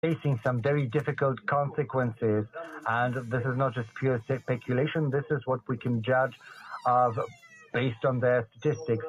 facing some very difficult consequences, and this is not just pure speculation. This is what we can judge of based on their statistics.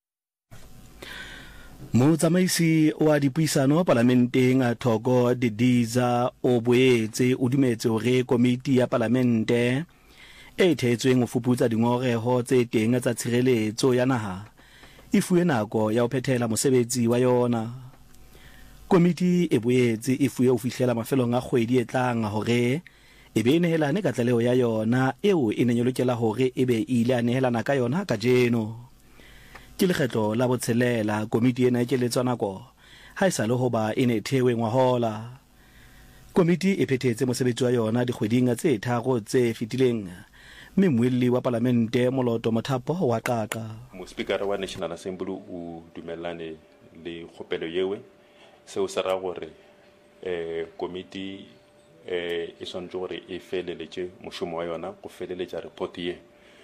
Motsamaisi wa dipuisano parlamenteng a Thoko Didiza o boetse o dumetse hore komiti ya parlamente e thetsweng ho fuputsa dingoreho tse teng tsa tshireletso ya naha e fuwe nako ya ho phethela mosebetsi wa yona. Komiti e boetse e fuwe ho fihlela mafelong a kgwedi e tlang hore e be nehelane ka tlaleho ya yona eo e neng e lokela hore e be ile a nehelana ka yona ka jeno. Ke lekgetlo la botshelela komiti ena e keletswa nako ha isa le hoba e ne thewe ngwahola. Komiti e phethetse mosebetsi wa yona dikgweding tse tharo tse fitileng, mme moelli wa parlamente Moloto Mothapo wa qaqa. Mospikara wa National Assembly o dumellane le kgopelo yewe seo se ra gore komiti e swantse gore e feleletse moshomo wa yona go feleletsa report ye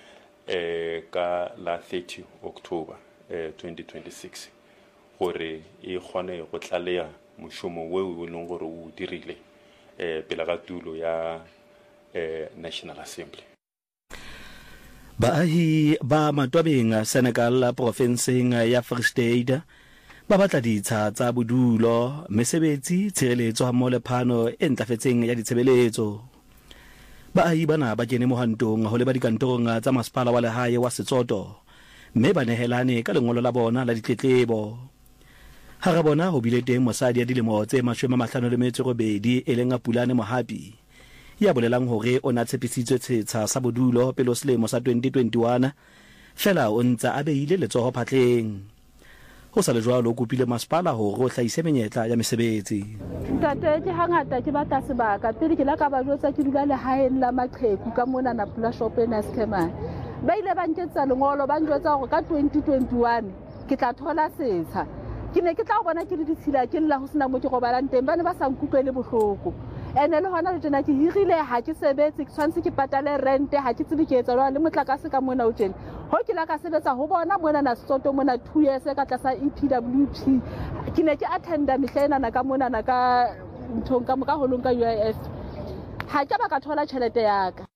ka la 30 October 2026 gore e kgone go tlalea moshomo weo e leng gore o dirile pele ga tulo ya National Assembly. Baahi ba Matwabeng Senegal provinceng ya Free State ba batla ditsha tsa bodulo, mesebetsi, tshireletso ha mole phano e ntlafetseng ya ditshebeletso. Baahi bana ba kene mohantong ho le ba dikantorong tsa masepala wa lehae wa Setsoto, mme ba nehelane ka lengolo la bona la ditletlebo. Ha ra bona ho bile teng mosadi ya dilemo tse 58 e leng Pulane Mohapi ya bolelang hore o na tshepisitswe tshetsa sa bodulo pele selemo sa 2021 fela o ntsa a beile letsoho phatleng. Ho sa le jwalo o kopile masepala hore o hlahise menyetla ya mesebetsi. Ntate ke hangata ke batla sebaka pele ke la ka ba jwetsa ke dula lehaeng la maqheku ka mona na Pula Shop ena Skemane. Ba ile ba nketsa lengolo ba njwetsa hore ka 2021 ke tla thola setsha. Ke ne ke tla bona ke le ditshila ke lla ho sena mo ke robalang teng bana ba sa nkutlwele bohloko. Ene le hona le tjena ke hirile ha ke sebetse ke tshwantse ke patale rent ha ke tsebe ke etsa jwang le motlakase ka mona o tjena. Ho ke la ka sebetsa ho bona mona na Setsoto mona 2 years ka tlasa EPWP. Ke ne ke attenda mehlena na ka mona na ka nthong ka mo ka holong ka UIF. Ha ke ba ka thola tjhelete ya ka.